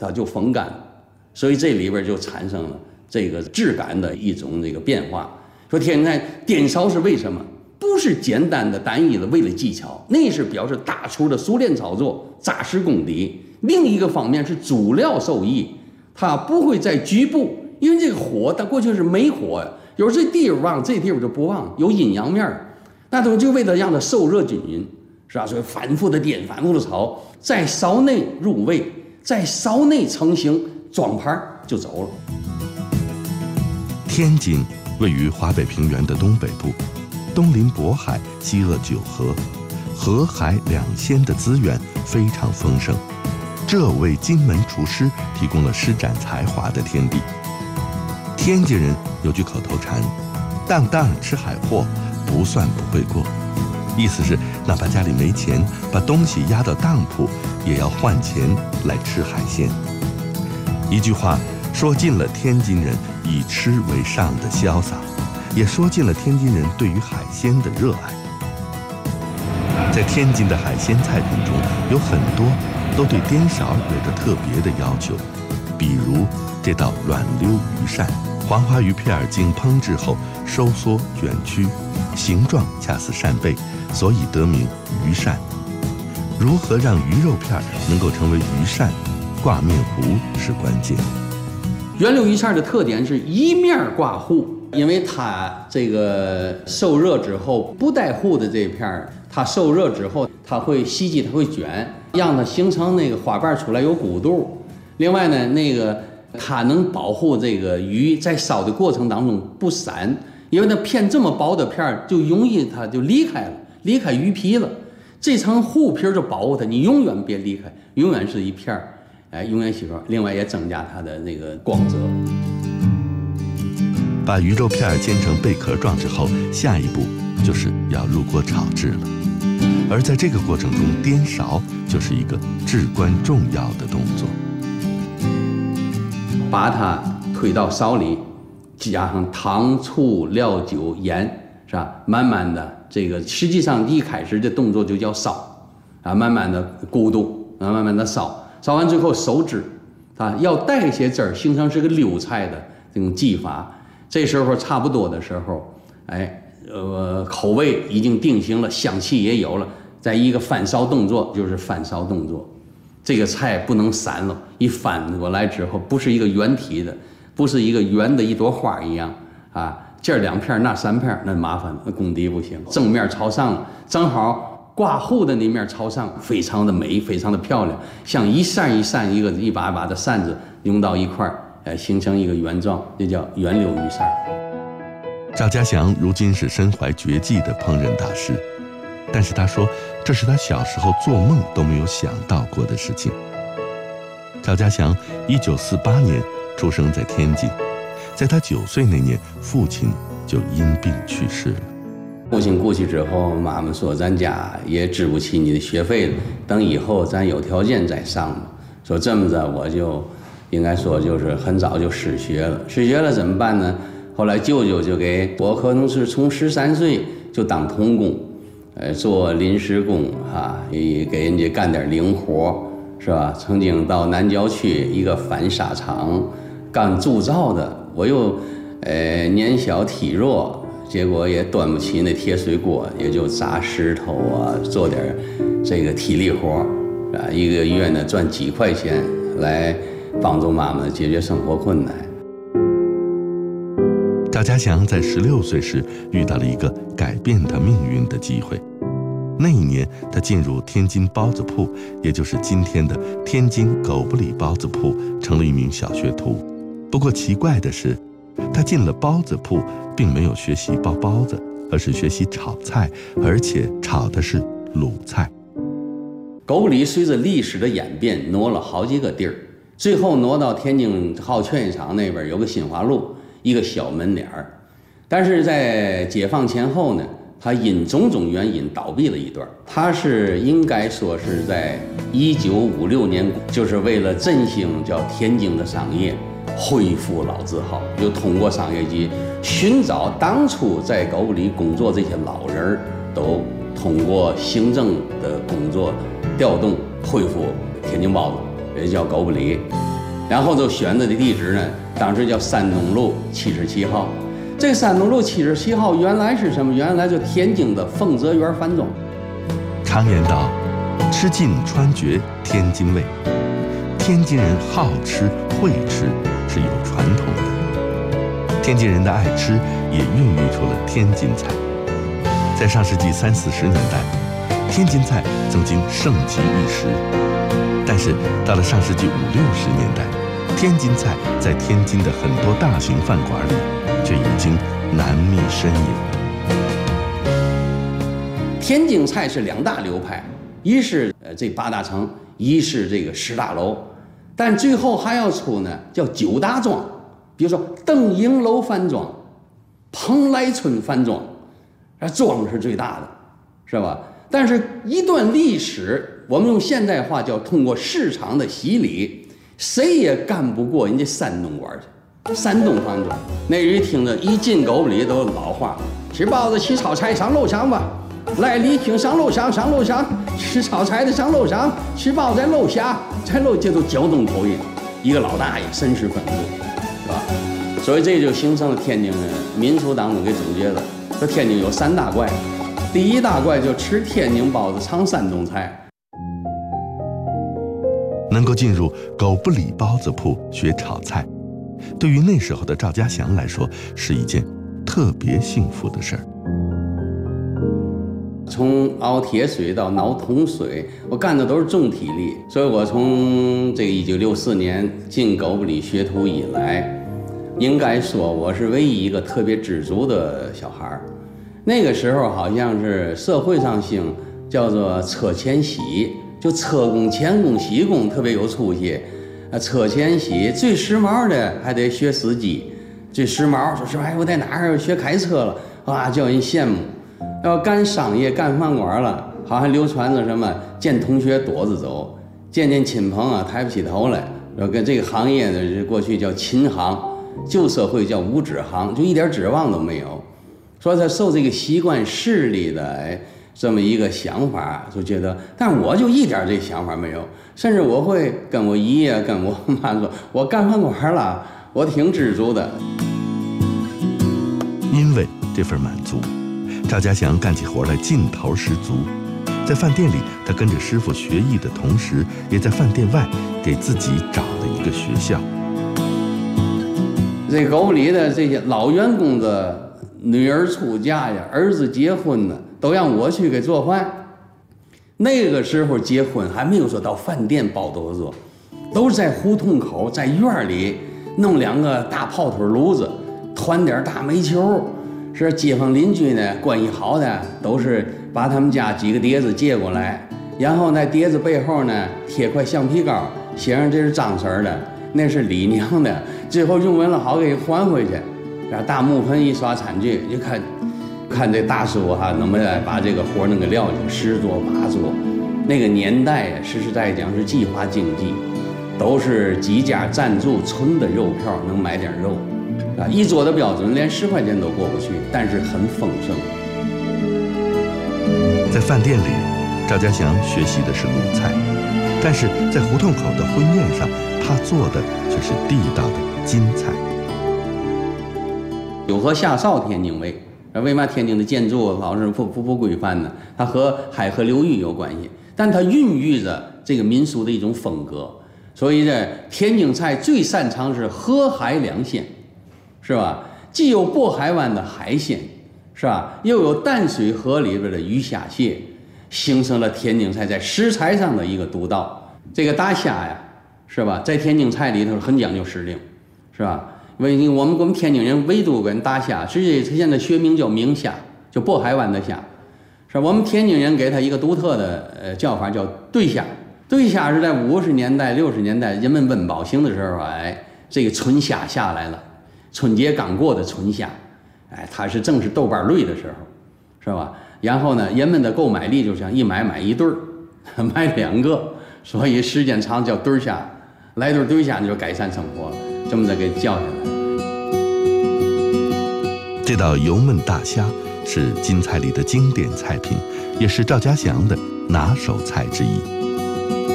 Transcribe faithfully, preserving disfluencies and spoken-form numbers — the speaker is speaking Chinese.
它就风干，所以这里边就产生了这个质感的一种这个变化。说天津菜颠勺是为什么？不是简单的单一的为了技巧，那是表示大厨的熟练操作、扎实功底。另一个方面是主料受益，它不会在局部，因为这个火它过去是没火呀，有时候这地方旺，这地方就不旺，有阴阳面，那都就为了让它受热均匀，是吧？所以反复的颠，反复的炒，在勺内入味，在勺内成型，装盘就走了。 天津位于华北平原的东北部，东临渤海，西扼九河，河海两鲜的资源非常丰盛，这为金门厨师提供了施展才华的天地。天津人有句口头禅：“当当吃海货，不算不会过。”意思是哪怕家里没钱，把东西压到当铺，也要换钱来吃海鲜。一句话说尽了天津人以吃为上的潇洒，也说尽了天津人对于海鲜的热爱。在天津的海鲜菜品中，有很多都对颠勺有着特别的要求，比如这道软溜鱼鳝，黄花鱼片经烹制后收缩卷曲，形状恰似扇贝，所以得名鱼鳝。如何让鱼肉片能够成为鱼鳝，挂面糊是关键。 圆溜鱼鳝的特点是一面挂糊，因为它这个受热之后不带糊的这片，它受热之后它会吸气，它会卷，让它形成那个花瓣出来有弧度。另外呢，那个它能保护这个鱼在烧的过程当中不散，因为那片这么薄的片就容易它就离开了，离开鱼皮了。这层糊皮就保护它，你永远别离开，永远是一片儿，哎，永远吸收。另外也增加它的那个光泽。 把鱼肉片煎成贝壳状之后，下一步就是要入锅炒制了。而在这个过程中，颠勺就是一个至关重要的动作。 把它推到勺里，加上糖、醋、料酒、盐，是吧？慢慢的，这个实际上一开始的动作就叫烧，啊，慢慢的咕嘟，啊，慢慢的烧，烧完之后收汁，啊，要带一些汁儿，形成是个溜菜的这种技法。这时候差不多的时候，哎，呃，口味已经定型了，香气也有了，再一个翻烧动作就是翻烧动作。这个菜不能散了，一翻过来之后，不是一个圆体的，不是一个圆的一朵花一样啊，这两片那三片，那麻烦了，那功底不行。正面朝上了，正好挂糊的那面朝上，非常的美，非常的漂亮，像一扇一扇一个一把把的扇子拥到一块儿，呃，形成一个圆状，这叫圆溜鱼鳝。 赵家祥如今是身怀绝技的烹饪大师，但是他说这是他小时候做梦都没有想到过的事情。赵家祥一九四八年出生在天津，在他九岁那年，父亲就因病去世了。 父亲过去之后，妈妈说咱家也支不起你的学费了，等以后咱有条件再上吧。说这么着，我就应该说就是很早就失学了。失学了怎么办呢？后来舅舅就给我，可能是从十三岁就当童工，呃，做临时工啊，也给人家干点零活，是吧？曾经到南郊区一个纺纱厂干铸造的，我又呃年小体弱，结果也端不起那铁水锅，也就砸石头啊，做点这个体力活，啊，一个月呢赚几块钱来帮助妈妈解决生活困难。 赵家祥在十六岁时遇到了一个改变他命运的机会。那一年，他进入天津包子铺，也就是今天的天津狗不理包子铺，成了一名小学徒。不过奇怪的是，他进了包子铺，并没有学习包包子，而是学习炒菜，而且炒的是鲁菜。 狗不理随着历史的演变，挪了好几个地儿，最后挪到天津好劝业场那边有个新华路一个小门脸儿。但是在解放前后呢，它因种种原因倒闭了一段。它是应该说是在一九五六年，就是为了振兴叫天津的商业，恢复老字号，就通过商业局寻找当初在狗不理工作这些老人，都通过行政的工作调动，恢复天津包子，也叫狗不理。 然后就选择的地址呢，当时叫山东路七十七号。这个山东路七十七号原来是什么？原来就天津的丰泽园饭庄。 常言道，吃尽穿绝天津味。天津人好吃会吃是有传统的，天津人的爱吃也孕育出了天津菜。在上世纪三四十年代，天津菜曾经盛极一时，但是到了上世纪五六十年代，天津菜在天津的很多大型饭馆里却已经难觅身影。 天津菜是两大流派，一是呃这八大城，一是这个十大楼，但最后还要出呢叫九大庄，比如说邓营楼饭庄、蓬莱村饭庄，啊庄是最大的，是吧？但是一段历史，我们用现代话叫通过市场的洗礼，谁也干不过人家山东馆去。山东饭庄那人听着一进狗里都老话，吃包子吃炒菜上楼上吧，来礼听上楼上上楼上，吃炒菜的上楼上，吃包子在楼下，在楼这都胶东口音，一个老大爷绅士风度，是吧？所以这就形成了天津人民俗当中给总结了，说天津有三大怪，第一大怪就吃天津包子尝山东菜。 能够进入狗不理包子铺学炒菜，对于那时候的赵家祥来说是一件特别幸福的事儿。 从熬铁水到熬铜水，我干的都是重体力，所以我从这个一九六四年进狗不理学徒以来，应该说我是唯一一个特别知足的小孩儿。那个时候好像是社会上兴叫做车前洗，就车工、钳工、洗工特别有出息。啊，车前洗最时髦的还得学司机，最时髦说是哎我在哪儿学开车了，哇叫人羡慕。要干商业干饭馆了，好像流传着什么见同学躲着走，见见亲朋啊抬不起头来。要跟这个行业呢，过去叫秦行，旧社会叫无指行，就一点指望都没有。说他受这个习惯势力的哎这么一个想法，就觉得，但我就一点这想法没有，甚至我会跟我姨呀、跟我妈说，我干饭馆了，我挺知足的。 因为这份满足，赵家祥干起活来劲头十足。在饭店里，他跟着师傅学艺的同时，也在饭店外给自己找了一个学校。 这狗不理的这些老员工的女儿出嫁呀，儿子结婚呢，都让我去给做饭。那个时候结婚还没有说到饭店包桌子，都是在胡同口，在院里弄两个大炮腿炉子，团点大煤球。是街坊邻居呢，关系好的都是把他们家几个碟子借过来，然后那碟子背后呢贴块橡皮膏，写上这是张婶的，那是李娘的，最后用完了好给还回去。然后大木盆一刷餐具，就看看这大叔哈能不能把这个活能给撂下，十桌八桌。那个年代呀，实实在在讲是计划经济，都是几家赞助存的肉票能买点肉。啊，一桌的标准连十块钱都过不去，但是很丰盛。 在饭店里，赵家祥学习的是鲁菜，但是在胡同口的婚宴上，他做的却是地道的京菜。 有和下哨天津味，为嘛天津的建筑老是不不不规范呢？它和海河流域有关系，但它孕育着这个民俗的一种风格。所以呢，天津菜最擅长是河海两鲜。是吧？既有渤海湾的海鲜，是吧？又有淡水河里边的鱼虾蟹，形成了天津菜在食材上的一个独到。这个大虾呀，是吧？在天津菜里头很讲究时令，是吧？因为我们我们天津人唯独跟大虾，实际它现在学名叫明虾，就渤海湾的虾，是吧？我们天津人给它一个独特的呃叫法叫对虾。对虾是在五十年代、六十年代人们温饱型的时候，哎，这个纯虾下来了。春节刚过的春虾，哎，它是正是豆瓣类的时候，是吧？然后呢，人们的购买力就像一买买一对儿，买两个，所以时间长叫对虾，来对对虾你就改善生活了，这么着给叫下来。 这道油焖大虾是京菜里的经典菜品，也是赵家祥的拿手菜之一。